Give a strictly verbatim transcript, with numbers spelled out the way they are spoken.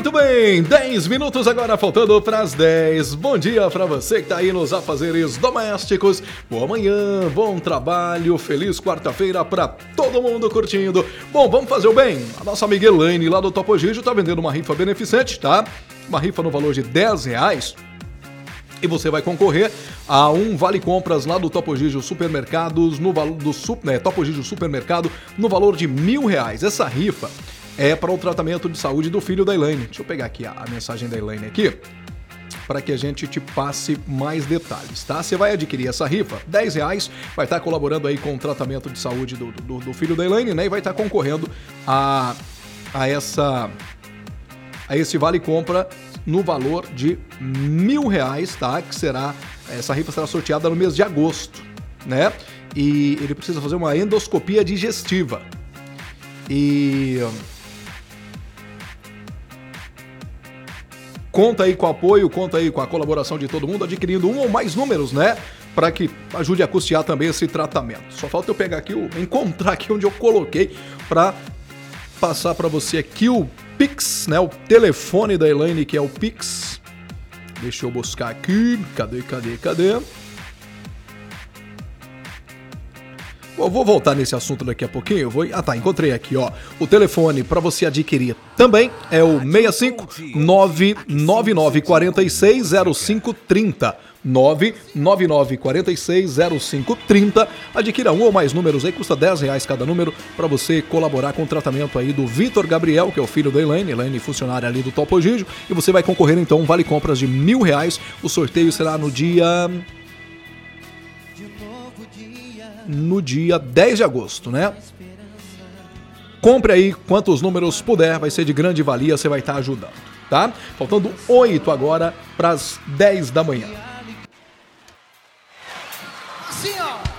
Muito bem, dez minutos agora, faltando para as dez. Bom dia para você que está aí nos afazeres domésticos. Boa manhã, bom trabalho, feliz quarta-feira para todo mundo curtindo. Bom, vamos fazer o bem. A nossa amiga Elaine lá do Topo Gigio está vendendo uma rifa beneficente, tá? Uma rifa no valor de dez reais. E você vai concorrer a um vale compras lá do Topo Gigio Supermercados, no valor do né, Topo Gigio Supermercado, no valor de mil reais. Essa rifa é para o tratamento de saúde do filho da Elaine. Deixa eu pegar aqui a, a mensagem da Elaine aqui, para que a gente te passe mais detalhes, tá? Você vai adquirir essa rifa, dez reais, vai estar colaborando aí com o tratamento de saúde do, do, do filho da Elaine, né? E vai estar concorrendo a, a, essa, a esse vale compra no valor de mil reais, tá? Que será, essa rifa será sorteada no mês de agosto, né? E ele precisa fazer uma endoscopia digestiva. E conta aí com o apoio, conta aí com a colaboração de todo mundo, adquirindo um ou mais números, né? Para que ajude a custear também esse tratamento. Só falta eu pegar aqui, o, encontrar aqui onde eu coloquei para passar para você aqui o Pix, né? O telefone da Elaine, que é o Pix. Deixa eu buscar aqui. Cadê, cadê, cadê? Eu vou voltar nesse assunto daqui a pouquinho. Eu vou... Ah, tá, encontrei aqui, ó. O telefone para você adquirir também é o seis cinco nove nove nove quatro seis zero cinco três zero. nove nove nove quatro seis zero cinco três zero. Adquira um ou mais números aí, custa dez reais cada número para você colaborar com o tratamento aí do Vitor Gabriel, que é o filho da Elaine, Elaine funcionária ali do Topo Gigio, e você vai concorrer então um vale compras de mil reais. O sorteio será no dia... no dia dez de agosto, né? Compre aí quantos números puder, vai ser de grande valia, você vai estar ajudando, tá? Faltando oito agora para as dez da manhã. Assim, ó.